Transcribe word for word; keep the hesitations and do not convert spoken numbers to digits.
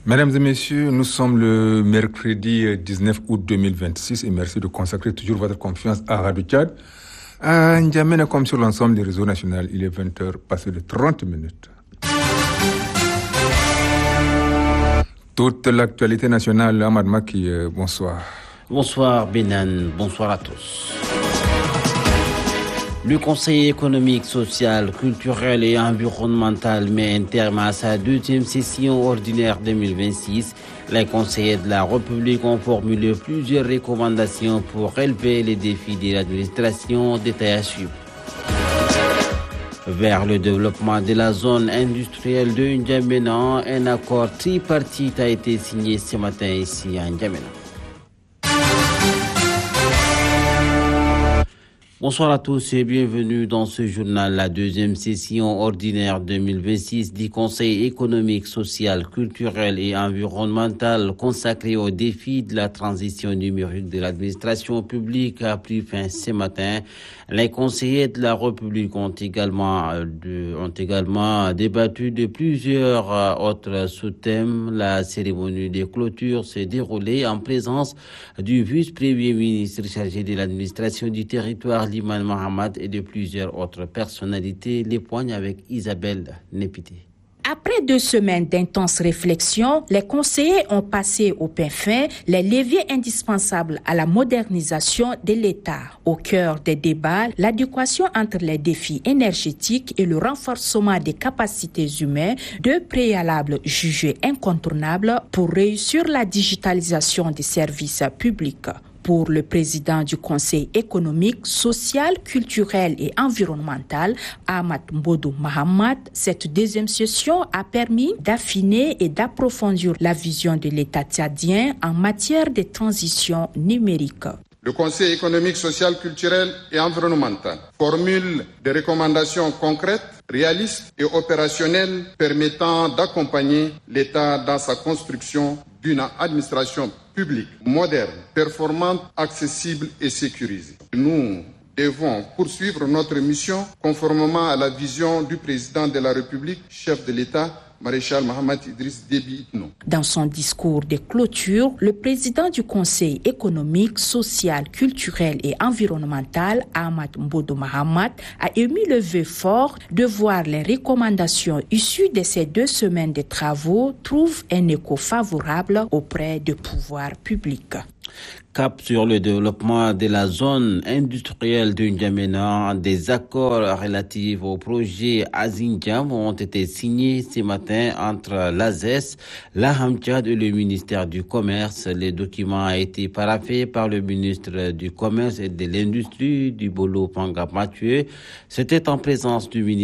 Mesdames et messieurs, nous sommes le mercredi dix-neuf août deux mille vingt-six et merci de consacrer toujours votre confiance à Radio Tchad. À N'Djamena, comme sur l'ensemble des réseaux nationaux, il est vingt heures passé de trente minutes. Toute l'actualité nationale, Ahmad Maki, bonsoir. Bonsoir Benan, bonsoir à tous. Le Conseil économique, social, culturel et environnemental met un terme à sa deuxième session ordinaire deux mille vingt-six. Les conseillers de la République ont formulé plusieurs recommandations pour relever les défis de l'administration détaillée à suivre. Vers le développement de la zone industrielle de N'Djamena, un accord tripartite a été signé ce matin ici à N'Djamena. Bonsoir à tous et bienvenue dans ce journal, la deuxième session ordinaire deux mille vingt-six du Conseil économique, social, culturel et environnemental consacré aux défis de la transition numérique de l'administration publique a pris fin ce matin. Les conseillers de la République ont également, de, ont également débattu de plusieurs autres sous-thèmes. La cérémonie de clôture s'est déroulée en présence du vice-premier ministre chargé de l'administration du territoire, Liman Mohamed, et de plusieurs autres personnalités. Les poignes avec Isabelle Népité. Après deux semaines d'intenses réflexions, les conseillers ont passé au pain fin les leviers indispensables à la modernisation de l'État. Au cœur des débats, l'adéquation entre les défis énergétiques et le renforcement des capacités humaines, deux préalables jugés incontournables pour réussir la digitalisation des services publics. Pour le président du Conseil économique, social, culturel et environnemental, Ahmad Mbodou Mohamed, cette deuxième session a permis d'affiner et d'approfondir la vision de l'État tchadien en matière de transition numérique. Le Conseil économique, social, culturel et environnemental formule des recommandations concrètes, réalistes et opérationnelles permettant d'accompagner l'État dans sa construction d'une administration publique, moderne, performante, accessible et sécurisée. Nous devons poursuivre notre mission conformément à la vision du président de la République, chef de l'État, Maréchal Mohamed Idriss Déby Itno. Dans son discours de clôture, le président du Conseil économique, social, culturel et environnemental, Ahmad Mbodou Mohamed, a émis le vœu fort de voir les recommandations issues de ces deux semaines de travaux trouvent un écho favorable auprès du pouvoir public. Cap sur le développement de la zone industrielle de N'Djamena, des accords relatifs au projet Azindjam ont été signés ce matin entre l'A Z E S, la Hamtchad et le ministère du Commerce. Le document a été paraphé par le ministre du Commerce et de l'Industrie, du Bolo Panga Mathieu. C'était en présence du ministre